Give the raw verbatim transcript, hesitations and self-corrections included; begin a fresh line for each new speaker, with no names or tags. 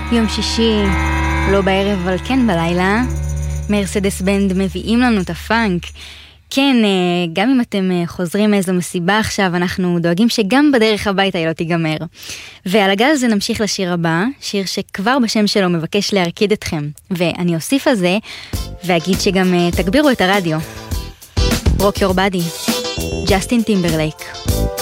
יום שישי, לא בערב אבל כן בלילה, מרסדס בנד מביאים לנו את הפאנק. כן, גם אם אתם חוזרים מאיזו מסיבה עכשיו, אנחנו דואגים שגם בדרך הביתה היא לא תיגמר. ועל הגל הזה נמשיך לשיר הבא, שיר שכבר בשם שלו מבקש להרקיד אתכם. ואני אוסיף על זה, ואגיד שגם תגבירו את הרדיו. Rock Your Body, ג'סטין טימברלייק.